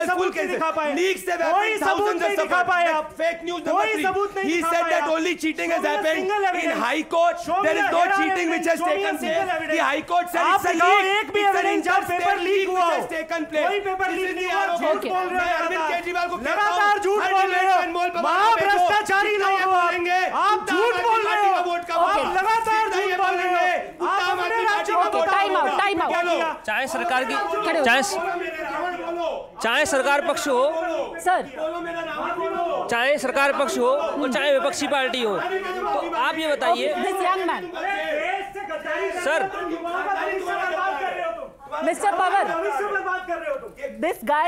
सबूत नहीं दिखा पाए, कोई सबूत नहीं दिखा पाए आप, फेक न्यूज, कोई सबूत नहीं दिखा पाए। He said that only cheating has happened in High Court. There is no cheating which has taken place. The High Court said it's a leak. एक भी एविडेंस जब पेपर लीक हुआ हो, कोई पेपर लीक नहीं हुआ, झूठ बोल रहे हो अरविंद केजरीवाल को लगातार झूठ बोल रहे हो, महाभ्रष्टाचारी लोग हो आप, झूठ बोल रहे हो, आप लगातार झूठ बोल रहे हो, आप अपने राज्य का टाइम आउट। चाहे सरकार की चाहे सरकार पक्ष हो सर, चाहे सरकार पक्ष हो और चाहे विपक्षी पार्टी हो, तो आप ये बताइए this young man sir, mister Pawar, this guy,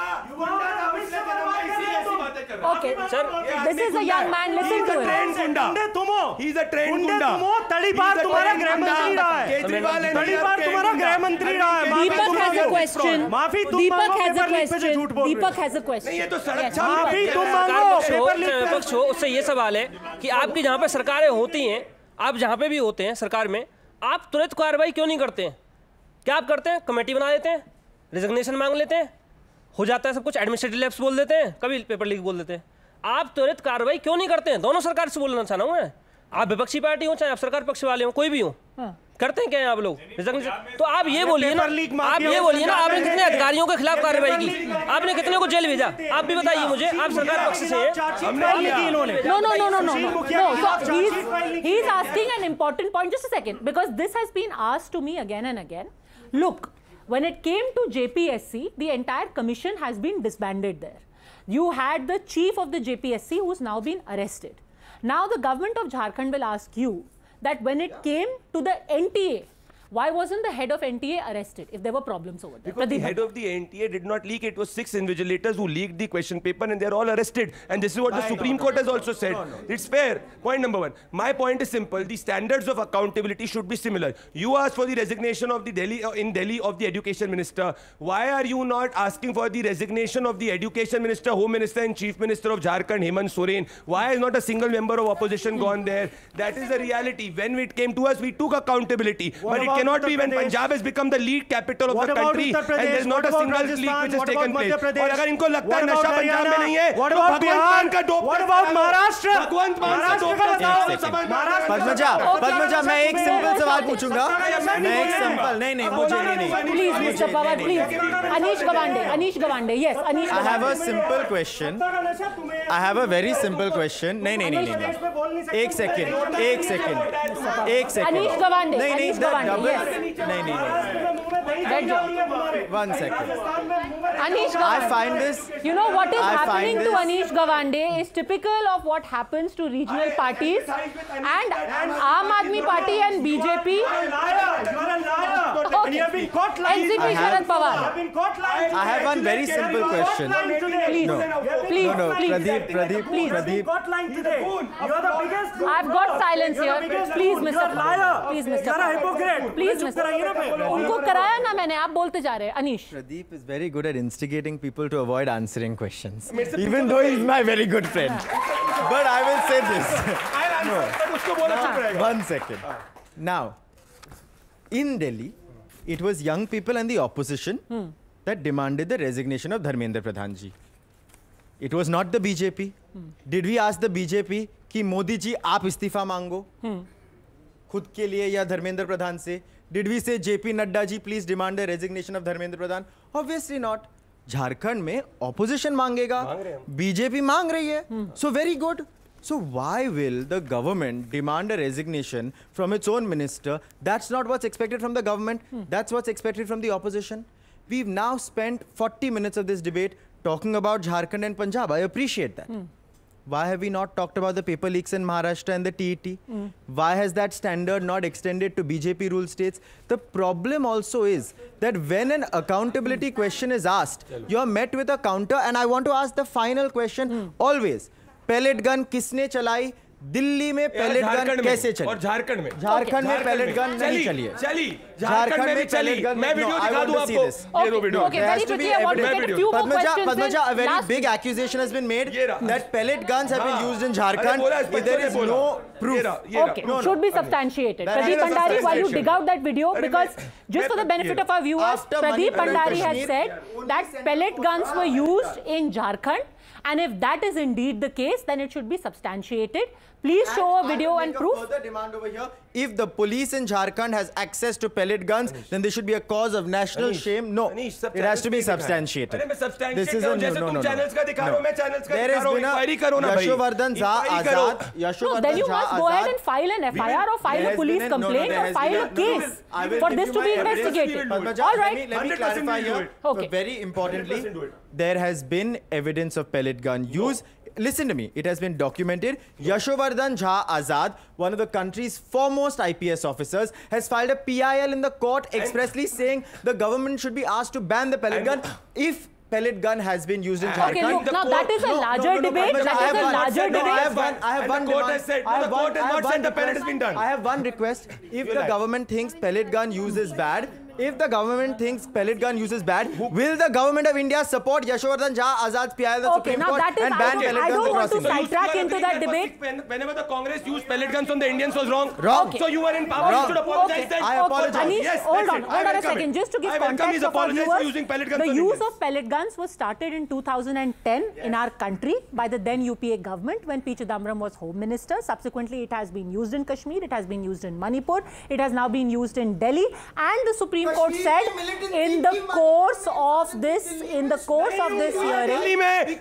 okay sir, this is a young man, listen to him. तुम हो, He is a trained गुंडा। तड़ीपार तुम्हारा गृह मंत्री रहा है, तड़ीपार तुम्हारा गृह मंत्री रहा है। दीपक हैज अ क्वेश्चन, माफी तुम दीपक मांगो, हैज अ पेपर लीक पे जो झूठ क्वेश्चन, बोल रहे हो। दीपक हैज अ क्वेश्चन। ये तो सड़क माफी तुम सरकार मांगो, पक्ष हो पेपर लीक चाहे पे विपक्ष हो, उससे ये सवाल है कि आपकी जहाँ पे सरकारें होती हैं, आप जहाँ पे भी होते हैं सरकार में, आप तुरंत कार्रवाई क्यों नहीं करते हैं? क्या आप करते हैं? कमेटी बना देते हैं, रिजिग्नेशन मांग लेते हैं, हो जाता है सब कुछ, एडमिनिस्ट्रेटिव लैप्स बोल देते हैं, कभी पेपर लीक बोल देते हैं। आप त्वरित कार्रवाई क्यों नहीं करते हैं? दोनों सरकार से बोलना चाह रहा हूँ मैं, आप विपक्षी पार्टी हो चाहे आप सरकार पक्ष वाले हो, कोई भी हो, करते हैं क्या है आप लोग रिजिग्नेशन? तो आप ये बोलिए ना, आप ये बोलिए ना, आपने कितने अधिकारियों के खिलाफ कार्रवाई की, आपने कितने को जेल भेजा, आप भी बताइए मुझे, आप सरकार पक्ष से हैं। No. So he's asking an important point. Just a second, because this has been asked to me again and again. Look, when it came to JPSC, the entire commission has been disbanded there. You had the chief of the JPSC who's now been arrested. Now the government of Jharkhand will ask you that when it came to the NTA, why wasn't the head of NTA arrested if there were problems over there? Because the head of the NTA did not leak. It was 6 invigilators who leaked the question paper and they're all arrested. And this is what the Supreme Court has also said. It's fair. Point number one. My point is simple. The standards of accountability should be similar. You asked for the resignation of the Delhi of the Education Minister. Why are you not asking for the resignation of the Education Minister, Home Minister and Chief Minister of Jharkhand, Hemant Soren? Why is not a single member of opposition gone there? That is the reality. When it came to us, we took accountability. But it cannot be when Punjab has become the lead capital of the country and there is not a single leak which has taken place. और अगर इनको लगता है नशा पंजाब में नहीं है, तो भगवंत मान का डोप, What about Maharashtra? भगवंत मान का डोप पद्मजा, मैं एक सिंपल सवाल पूछूंगा, मैं एक सिंपल, नहीं मुझे नहीं, Please, Mr. Pawar, please. Anish Gawande, yes, Anish I have a Gawande. simple question. I have a very simple question. नहीं. एक सेकंड. Anish Gawande, नहीं, Anish Gawande, yes. नहीं. 1 second. Anish Gawande. I find this. You know what is I happening find to this- Anish Gawande is typical of what happens to regional parties and Aam Aadmi Party and BJP. And you have been caught lying. NCP Sharad Pawar. I have one very simple question. Please, No. please, No, please. Pradeep. Caught lying today. You are the biggest. I've got silence here. Please, Mr. Pawar. Please, Mr. You are a Pawar. hypocrite. Please, Mr. उनको कराया ना मैंने, आप बोलते जा रहे हैं. Anish. Pradeep is very good at instigating people to avoid answering questions, even though he's my very good friend. But I will say this. 1 second. Now, in Delhi, it was young people and the opposition that demanded the resignation of Dharmendra Pradhan ji. It was not the BJP. Did we ask the BJP कि मोदी जी आप इस्तीफा मांगो खुद के लिए या धर्मेंद्र प्रधान से? Did we say JP Nadda ji please demand the resignation of Dharmendra Pradhan? Obviously not. Jharkhand में opposition मांगेगा, BJP मांग रही है, so very good. So why will the government demand a resignation from its own minister? That's not what's expected from the government. That's what's expected from the opposition. We've now spent 40 minutes of this debate talking about Jharkhand and Punjab. I appreciate that. Why have we not talked about the paper leaks in Maharashtra and the TET? Why has that standard not extended to BJP rule states? The problem also is that when an accountability question is asked, you are met with a counter, and I want to ask the final question always. Pellet gun किसने चलाई? दिल्ली में pellet gun कैसे चली? और झारखंड में pellet gun नहीं चली है. झारखंड में भी चली। मैं वीडियो दिखा दूं आपको। ये लो video. Okay, very quickly, I want to take a few more questions. Padmaja, a very big accusation has been made that pellet guns have been used in Jharkhand. There is no proof. Okay, should be substantiated. Pradeep Bhandari, while you dig out that video, because just for the benefit of our viewers, Pradeep Bhandari has said that pellet guns were used in Jharkhand, and if that is indeed the case, then it should be substantiated. Please show a video and proof. Further demand over here. If the police in Jharkhand has access to pellet guns, then they should be a cause of national shame. No, it has to be substantiated. This is a no. There has been a Yashowardhan Jha Azad. No, then you must go ahead and file an FIR or file a police complaint or file a case for this to be investigated. All right. Let me clarify here. Okay. Very importantly, there has been evidence of pellet gun use. Listen to me, it has been documented. Yashowardhan Jha Azad, one of the country's foremost IPS officers, has filed a PIL in the court expressly saying the government should be asked to ban the pellet gun if pellet gun has been used in Jharkhand. Okay, look, now that is a larger debate. That is a larger debate. I have one the court has said, the court has not said the pellet has been done. I have one request. If the government thinks pellet gun use is bad, will the government of India support Yashowardhan Jha Azad's PIL in the Supreme Court and ban pellet guns? I don't want to sidetrack into that debate. Whenever the Congress used pellet guns on the Indians was wrong. Okay. So you were in power, you should apologize then. I apologize. Anish, Yes, hold that's on it. a second. Just to give I welcome his context of our apologies for using viewers, pellet guns the on use Indians. of pellet guns was started in 2010 in our country by the then UPA government when P. Chidambaram was Home Minister. Subsequently, it has been used in Kashmir, it has been used in Manipur, it has now been used in Delhi, and the Supreme Court said in the course of this hearing. Okay,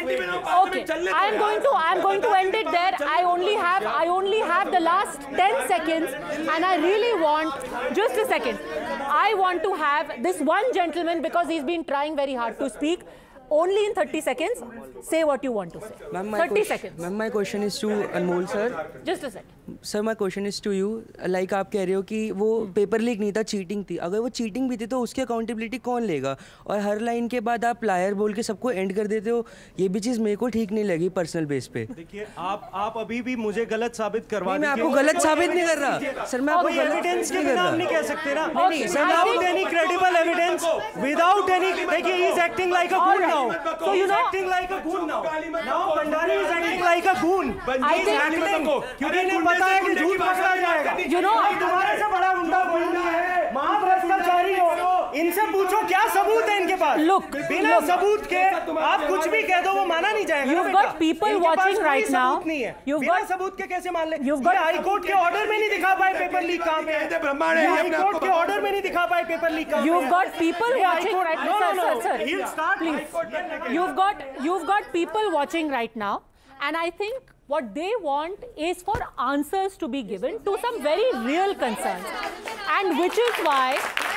I am going to end it there. I only have the last 10 seconds, and I really want, just a second, I want to have this one gentleman, because he's been trying very hard to speak. Only in 30 seconds, say what you want to say. 30 seconds. Ma'am, my question is to Anmol sir. Just a second. Sir, my question is to you. Like आप कह रहे हो कि वो paper leak नहीं था, cheating थी. अगर वो चीटिंग भी थी तो उसकी अकाउंटेबिलिटी कौन लेगा? और हर लाइन के बाद आप लायर बोल के सबको एंड कर देते हो. ये भी चीज़ मेरे को ठीक नहीं लगी पर्सनल बेस पे. देखिए, आप अभी भी मुझे गलत साबित करवा मैं आपको गलत साबित नहीं कर रहा. सर, मैं आपको एविडेंस के बिना नहीं कह सकते ना. Without any credible evidence, without any, देखिए, he is acting like a goon now. So you know, acting like a goon now. Now Bhandari is acting like a goon. I think क्योंकि इन्हें पता है कि झूठ पकड़ा जाएगा. You know, तुम्हारे से बड़ा गुंडा कोई नहीं है. महाभ्रष्टाचारी हो. इनसे पूछो क्या सबूत है इनके पास. बिना सबूत के आप कुछ भी कह दो वो माना नहीं जाएगा. You've got people watching right now. बिना सबूत के कैसे मान ले? हाई कोर्ट के ऑर्डर में नहीं दिखा पाए पेपर लीक कहाँ पे है. हाई कोर्ट के ऑर्डर में नहीं दिखा पाए पेपर लीक कहाँ पे है. You've got people watching right now. Sir. He'll start. Please. You've got people watching right now, and I think what they want is for answers to be given to some very real concerns, and which is why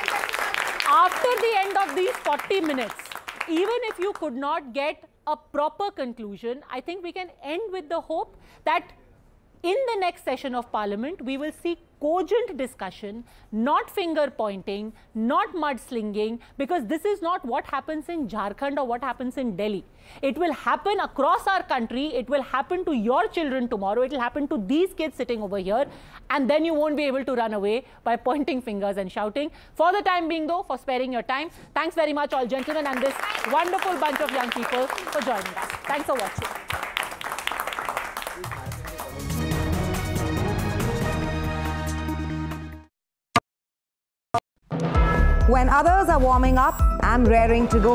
after the end of these 40 minutes, even if you could not get a proper conclusion, I think we can end with the hope that in the next session of Parliament, we will see cogent discussion, not finger pointing, not mudslinging, because this is not what happens in Jharkhand or what happens in Delhi. It will happen across our country. It will happen to your children tomorrow. It will happen to these kids sitting over here. And then you won't be able to run away by pointing fingers and shouting. For the time being, though, for sparing your time, thanks very much, all gentlemen, and this wonderful bunch of young people for joining us. Thanks for watching. When others are warming up, I'm raring to go.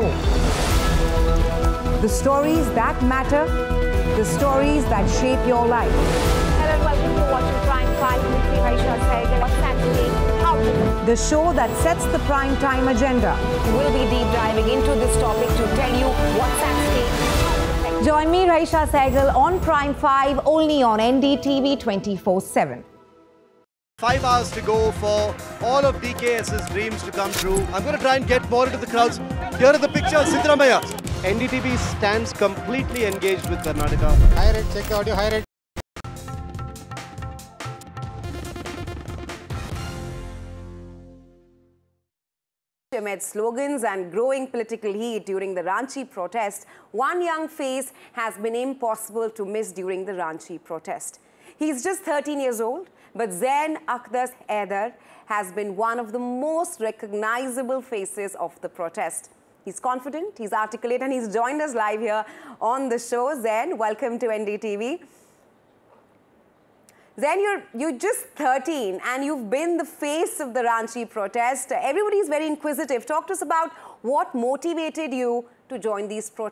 The stories that matter, the stories that shape your life. Hello and welcome to watching Prime 5 with me, Raisha Sehgal. What's happening? How to The show that sets the prime time agenda. We'll be deep diving into this topic to tell you what's at stake. Join me, Raisha Sehgal, on Prime 5, only on NDTV 24/7. 5 hours to go for all of DKS's dreams to come true. I'm going to try and get more into the crowds. Here are the pictures, Siddaramaiah. NDTV stands completely engaged with Karnataka. High rate, check the audio, high rate. Amid slogans and growing political heat during the Ranchi protest, one young face has been impossible to miss during the Ranchi protest. He's just 13 years old, but Zain Akdas Haider has been one of the most recognizable faces of the protest. He's confident, he's articulate, and he's joined us live here on the show. Zain, welcome to NDTV. Zain, you're just 13 and you've been the face of the Ranchi protest. Everybody is very inquisitive. Talk to us about what motivated you to join these protests.